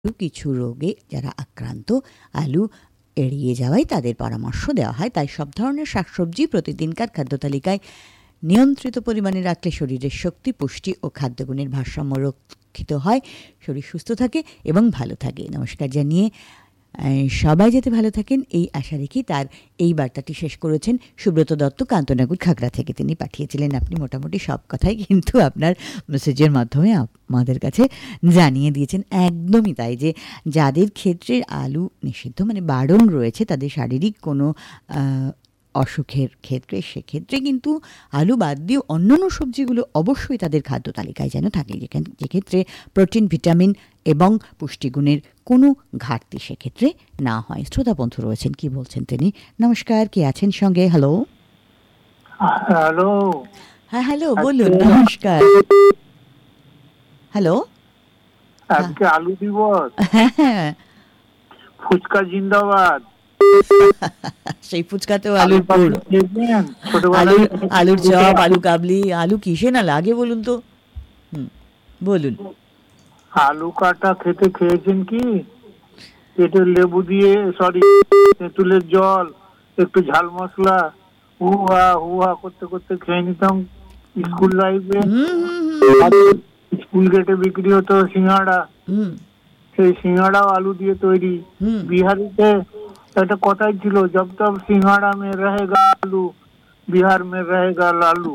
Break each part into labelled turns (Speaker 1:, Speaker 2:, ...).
Speaker 1: কিছু রোগে যারা আক্রান্ত আলু এড়িয়ে যাওয়াই তাদের পরামর্শ দেওয়া হয়। তাই সব ধরনের শাকসবজি প্রতিদিনকার খাদ্য তালিকায় নিয়ন্ত্রিত পরিমাণে রাখলে শরীরের শক্তি, পুষ্টি ও খাদ্যগুণের ভারসাম্য রক্ষিত হয়, শরীর সুস্থ থাকে এবং ভালো থাকে। নমস্কার জানিয়ে সবাই যাতে ভালো থাকেন এই আশা রেখে তার এই বার্তাটি শেষ করেছেন সুব্রত দত্ত, কান্তনগর খাগড়া থেকে। তিনি পাঠিয়েছিলেন। আপনি মোটামুটি সব কথাই কিন্তু আপনার মেসেজের মাধ্যমে আমাদের কাছে জানিয়ে দিয়েছেন। একদমই তাই, যে যাদের ক্ষেত্রে আলু নিষিদ্ধ মানে বারণ রয়েছে, তাদের শারীরিক কোনো অসুখের ক্ষেত্রে, সেক্ষেত্রে কিন্তু আলু বাদ দিয়ে অন্যান্য সবজিগুলো অবশ্যই তাদের খাদ্য তালিকায় যেন থাকে, যেক্ষেত্রে প্রোটিন, ভিটামিন এবং পুষ্টিগুণের কোনো ঘাটতি সেক্ষেত্রে না হয়। শ্রোতা বন্ধু রয়েছেন, কি বলছেন তিনি? নমস্কার, কে আছেন সঙ্গে? হ্যালো।
Speaker 2: হ্যালো।
Speaker 1: হ্যাঁ হ্যালো, বলুন। নমস্কার। হ্যালো।
Speaker 2: আজকে আলু দিবস। হ্যাঁ, ফুচকা জিন্দাবাদ।
Speaker 1: সেই ফুচকাতেও আলুর পুর, আলুর চপ, আলু কাবলি। আলু কিসে না লাগে বলুন তো? বলুন।
Speaker 2: আলু কাটা খেয়েছেন কি? পেটে লেবু দিয়ে, সরি, তেঁতুলের জল, একটু ঝাল মশলা, হুহা হুহা করতে করতে খেয়ে নিতাম স্কুল লাইফে। স্কুল গেটে বিক্রি হতো সিঙ্গাড়া, সেই সিঙ্গাড়াও আলু দিয়ে তৈরি। বিহারিতে একটা কথাই ছিল, জব তব সিঙ্গাড়া মে রহেগা আলু, বিহার মে রহেগা লালু।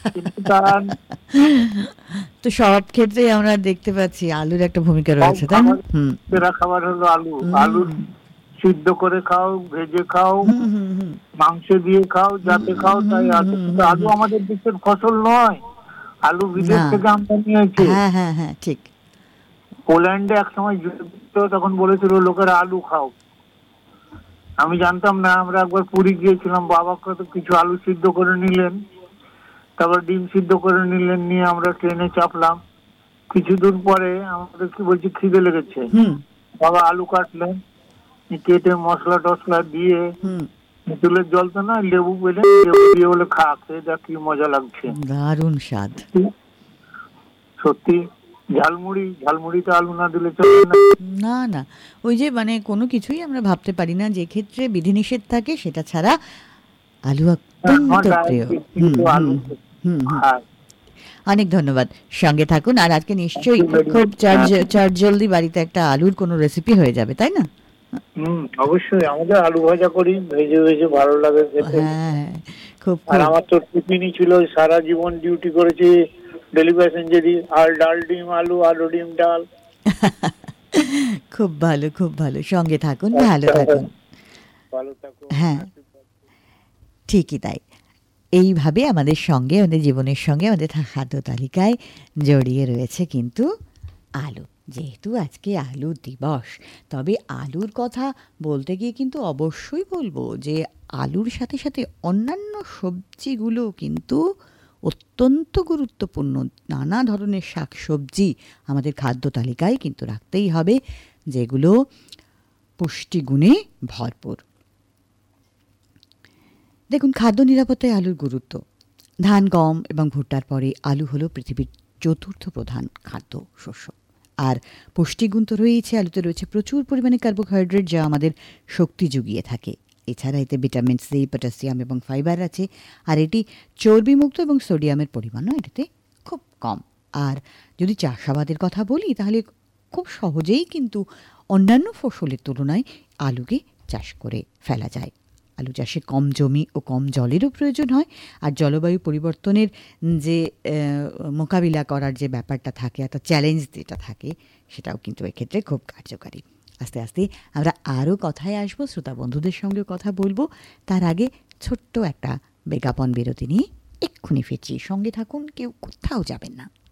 Speaker 1: তো সব ক্ষেত্রে আমরা দেখতে পাচ্ছি আলুর একটা ভূমিকা রয়েছে, তাই না?
Speaker 2: সেরা খাবার হলো আলু। আলু সিদ্ধ করে খাও, ভেজে খাও, মাংস দিয়ে খাও, যাতে খাও তাই। আলু আমাদের দেশের ফসল নয়, আলু বিদেশ থেকে আমদানি হয়েছে।
Speaker 1: হ্যাঁ হ্যাঁ হ্যাঁ, ঠিক।
Speaker 2: পোল্যান্ডে এক সময় যুদ্ধ, তখন বলেছিল লোকেরা আলু খাও। আমি জানতাম না। আমরা একবার পুরী গিয়েছিলাম, বাবাকে তো কিছু আলু সিদ্ধ করে নিলেন, তারপর ডিম সিদ্ধ করে নিলেন, নিয়ে আমরা ট্রেনে চাপলাম। কিছু দূর পরে আমাদের কি বলছি, খিদে লেগেছে। বাবা আলু কাটলেন, কেটে মশলা টসলা দিয়ে, তেঁতুলের জল তো না, লেবু পেলে লেবু দিয়ে বলে খা, খেয়ে দেখ কি মজা লাগছে।
Speaker 1: দারুণ স্বাদ
Speaker 2: সত্যি। ঝালমুড়িতে আলু না দিলে চলে না।
Speaker 1: না না, ওই যে মানে কোনো কিছুই আমরা ভাবতে পারি না যে ক্ষেত্রে বিধিনিষেধ থাকে, সেটা ছাড়া আলু অত্যন্ত প্রিয়। অনেক ধন্যবাদ, সঙ্গে থাকুন। আর আজকে নিশ্চয়ই খুব চটজলদি বাড়িতে একটা আলুর কোনো রেসিপি হয়ে যাবে, তাই না?
Speaker 2: অবশ্যই। আমাদের আলু ভাজা করি, ভেজে ভেজে ভালো লাগে খেতে।
Speaker 1: হ্যাঁ, খুব।
Speaker 2: আর আমার তো টিফিনই ছিল, সারা জীবন ডিউটি করেছি ডেলি প্যাসেঞ্জারি, আর ডাল ডিম আলু, আলু ডিম ডাল।
Speaker 1: খুব ভালো, খুব ভালো। সঙ্গে থাকুন, ভালো থাকুন। হ্যাঁ, ঠিকই তাই। এইভাবে আমাদের সঙ্গে, আমাদের জীবনের সঙ্গে, আমাদের খাদ্য তালিকায় জড়িয়ে রয়েছে কিন্তু আলু। যেহেতু আজকে আলু দিবস, তবে আলুর কথা বলতে গিয়ে কিন্তু অবশ্যই বলবো যে আলুর সাথে সাথে অন্যান্য সবজিগুলো কিন্তু অত্যন্ত গুরুত্বপূর্ণ। নানা ধরনের শাকসবজি আমাদের খাদ্য তালিকায় কিন্তু রাখতেই হবে, যেগুলো পুষ্টিগুণে ভরপুর। দেখুন, খাদ্য নিরাপত্তায় আলুর গুরুত্ব। ধান, গম এবং ভুট্টার পরে আলু হলো পৃথিবীর চতুর্থ প্রধান খাদ্য শস্য। আর পুষ্টিগুণ তো রয়েছে, আলুতে রয়েছে প্রচুর পরিমাণে কার্বোহাইড্রেট, যা আমাদের শক্তি জুগিয়ে থাকে। এছাড়া এতে ভিটামিন সি, পটাশিয়াম এবং ফাইবার আছে। আর এটি চর্বিমুক্ত এবং সোডিয়ামের পরিমাণও এটাতে খুব কম। আর যদি চাষাবাদের কথা বলি, তাহলে খুব সহজেই কিন্তু অন্যান্য ফসলের তুলনায় আলুকে চাষ করে ফেলা যায়। আলু চাষে কম জমি ও কম জলেরও প্রয়োজন হয়। আর জলবায়ু পরিবর্তনের যে মোকাবিলা করার যে ব্যাপারটা থাকে, একটা চ্যালেঞ্জ যেটা থাকে, সেটাও কিন্তু এক্ষেত্রে খুব কার্যকারী। আস্তে আস্তে আমরা আরও কথায় আসবো, শ্রোতা বন্ধুদের সঙ্গেও কথা বলবো। তার আগে ছোট্ট একটা বিজ্ঞাপন বিরতি নিয়ে এক্ষুনি ফিরছি। সঙ্গে থাকুন, কেউ কোথাও যাবেন না।